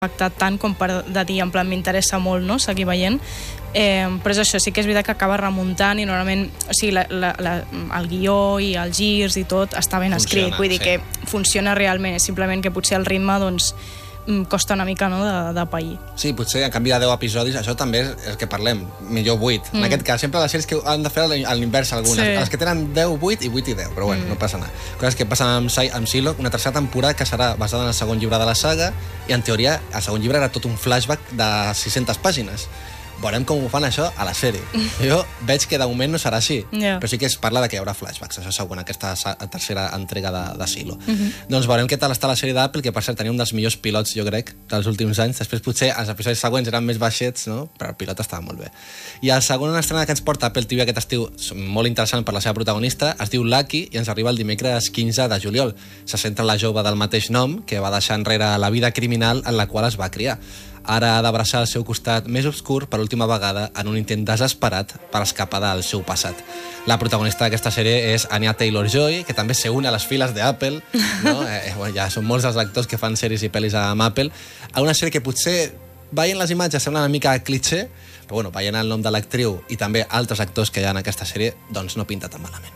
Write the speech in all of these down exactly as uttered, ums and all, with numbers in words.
impactat tant com per de dir, en plan, m'interessa molt, no?, seguir veient. Eh, però és això, sí que és veritat que acaba remuntant i normalment, o sigui, la, la, la, el guió i els girs i tot està ben Funciona, escrit, vull dir sí. que funciona realment, és simplement que potser el ritme, doncs, costa una mica, no?, de, de pair. Sí, potser a canvi de deu episodis, això també és el que parlem, millor vuit. Mm. En aquest cas, sempre les sèries que han de fer a l'invers algunes. Sí. Les que tenen deu, vuit i vuit i deu, però bueno, mm. no passa res. Coses que passen amb, amb Silo, una tercera temporada que serà basada en el segon llibre de la saga i, en teoria, el segon llibre era tot un flashback de sis-centes pàgines. Veurem com ho fan això a la sèrie. Jo veig que de moment no serà així, yeah. però sí que es parla de que hi haurà flashbacks, això segon, aquesta tercera entrega de, de Silo. Uh -huh. Doncs veurem què tal està la sèrie d'Apple, que per cert tenia un dels millors pilots, jo crec, dels últims anys. Després potser els episodis següents eren més baixets, no? Però el pilot estava molt bé. I el segon estrena que ens porta Apple T V aquest estiu, molt interessant per la seva protagonista, es diu Lucky i ens arriba el dimecres quinze de juliol. Se centra en la jove del mateix nom, que va deixar enrere la vida criminal en la qual es va criar. Ara ha d'abraçar el seu costat més obscur per última vegada en un intent desesperat per escapar del seu passat. La protagonista d'aquesta sèrie és Anya Taylor-Joy, que també se une a les files d'Apple, no? eh, bueno, ja són molts els actors que fan sèries i pel·lis amb Apple, a una sèrie que potser veient les imatges sembla una mica cliché, però bueno, veient el nom de l'actriu i també altres actors que hi ha en aquesta sèrie, doncs no pinta tan malament.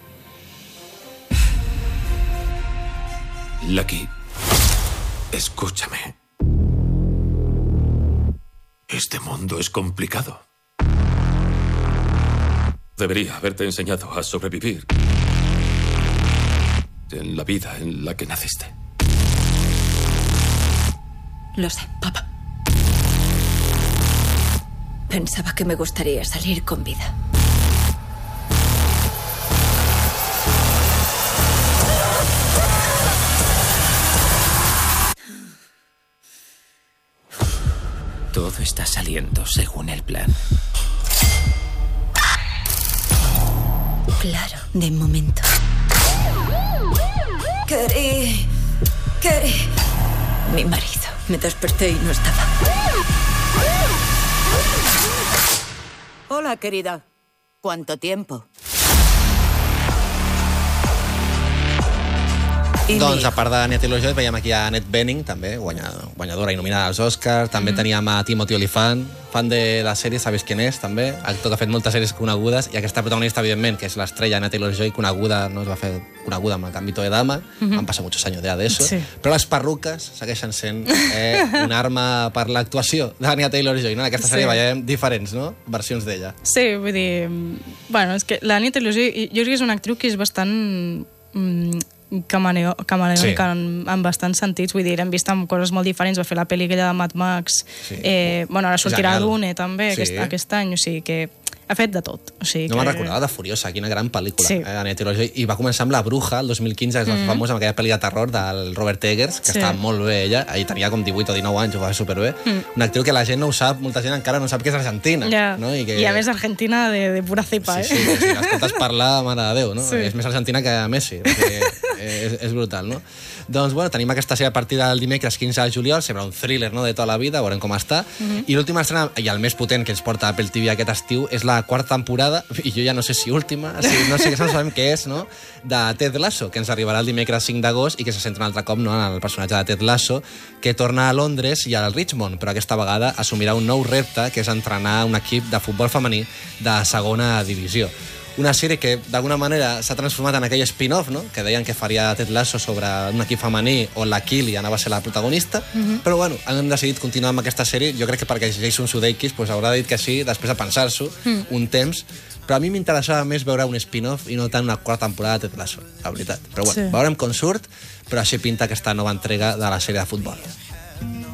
Lucky, escúchame. Este mundo es complicado. Debería haberte enseñado a sobrevivir en la vida en la que naciste. Lo sé, papá. Pensaba que me gustaría salir con vida. Todo está saliendo según el plan. Claro, de momento. Kerry. Kerry. Mi marido. Me desperté y no estaba. Hola, querida. ¿Cuánto tiempo? I doncs, a part d'Anya Taylor-Joy, veiem aquí a Annette Bening, també, guanyadora i nominada als Oscars. També mm-hmm. teníem a Timothy Olyphant, fan de la sèrie, sabeu qui és, també. Actor que ha fet moltes sèries conegudes. I aquesta protagonista, evidentment, que és l'estrella Anya Taylor-Joy, coneguda, no es va fer coneguda amb el Gambito de Dama. Mm-hmm. Han passat muchos años de eso. Sí. Però les perruques segueixen sent eh, una arma per l'actuació d'Anya Taylor-Joy. No? En aquesta sèrie sí. veiem diferents, no?, versions d'ella. Sí, vull dir... Bueno, és que l'Anya Taylor-Joy, jo crec que és una actriu que és bastant... Mm, camaleònica sí. en, en bastants sentits, vull dir, hem vist amb coses molt diferents, va fer la pel·li aquella de Mad Max, sí. eh, bueno, ara sortirà Dune també sí. aquest, aquest any, o sigui que ha fet de tot. O sigui no que... me'n recordava de Furiosa, quina gran pel·lícula. Sí. Eh, Anya Taylor-Joy, i va començar amb La Bruja, el dos mil quinze, que és mm-hmm. famosa amb aquella pel·li de terror del Robert Eggers, que sí. estava molt bé ella, ahir tenia com divuit o dinou anys, ho va fer superbé. Mm. Una actriu que la gent no ho sap, molta gent encara no sap que és argentina. Yeah. No? I, que... I a més Argentina de, de pura cepa, sí, eh? Sí, sí, escoltes parlar, mare de Déu, no? Sí. És més argentina que Messi, és, és brutal, no? Doncs, bueno, tenim aquesta sèrie a partir del dimecres quinze de juliol, sembla un thriller, no?, de tota la vida, veurem com està. Mm-hmm. I l'última estrena, i el més potent que ens porta Apple T V aquest estiu, és la quarta temporada, i jo ja no sé si última, si, no sé què sabem què és, no?, de Ted Lasso, que ens arribarà el dimecres cinc d'agost i que se centra un altre cop, no?, en el personatge de Ted Lasso, que torna a Londres i al Richmond, però aquesta vegada assumirà un nou repte, que és entrenar un equip de futbol femení de segona divisió. Una sèrie que d'alguna manera s'ha transformat en aquell spin-off, no?, que deien que faria Ted Lasso sobre un equip femení on la Killy anava a ser la protagonista, mm-hmm. però bueno, han decidit continuar amb aquesta sèrie, jo crec que perquè Jason Sudeikis pues, haurà dit que sí, després de pensar-s'ho mm. un temps, però a mi m'interessava més veure un spin-off i no tant una quarta temporada de Ted Lasso, la veritat. Però bueno, sí. veurem com surt, però així pinta aquesta nova entrega de la sèrie de futbol.